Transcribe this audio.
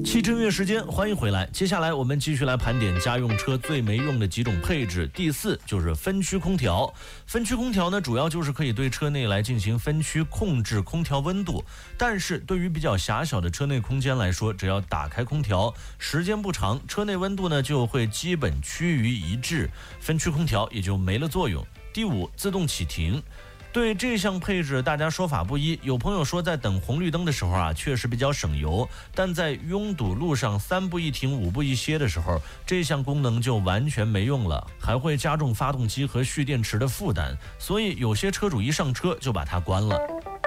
汽车音乐时间，欢迎回来。接下来我们继续来盘点家用车最没用的几种配置。第4就是分区空调。分区空调呢，主要就是可以对车内来进行分区控制空调温度，但是对于比较狭小的车内空间来说，只要打开空调，时间不长，车内温度呢就会基本趋于一致，分区空调也就没了作用。第5，自动启停。对这项配置大家说法不一，有朋友说在等红绿灯的时候啊，确实比较省油，但在拥堵路上3步一停5步一歇的时候，这项功能就完全没用了，还会加重发动机和蓄电池的负担，所以有些车主一上车就把它关了。